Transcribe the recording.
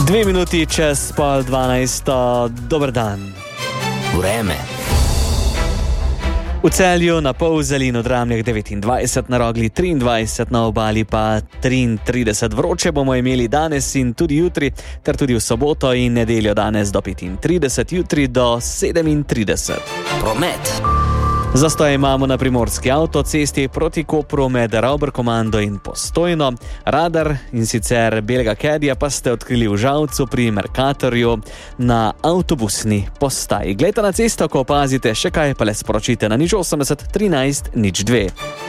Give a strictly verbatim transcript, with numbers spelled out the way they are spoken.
Dve minuti čez pol dvanajsto, dober dan. Vreme. V Celju na Polzeli in Dramljah devetindvajset, na Rogli triindvajset, na Obali pa triintrideset. Vroče bomo imeli danes in tudi jutri, ter tudi v soboto in nedeljo danes do petintrideset, jutri do sedemintrideset. Promet. Zastoj imamo na primorski avtocesti proti Kopru med Ravberkomando in Postojno. Radar in sicer belega kedija pa ste odkrili v Žalcu pri Mercatorju na avtobusni postaji. Glejte na cesto, ko opazite še kaj, pa le sporočite na nič osemdeset trinajst nič dve.